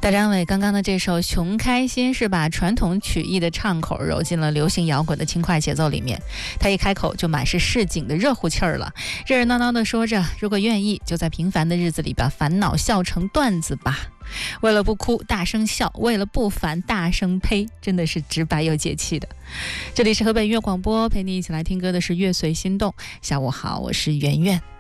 大张伟刚刚的这首《穷开心》是把传统曲艺的唱口揉进了流行摇滚的轻快节奏里面，他一开口就满是市井的热乎气儿了，热热闹闹的说着，如果愿意就在平凡的日子里把烦恼笑成段子吧，为了不哭大声笑，为了不烦大声呸，真的是直白又解气的。这里是河北音乐广播，陪你一起来听歌的是乐随心动。下午好，我是圆圆。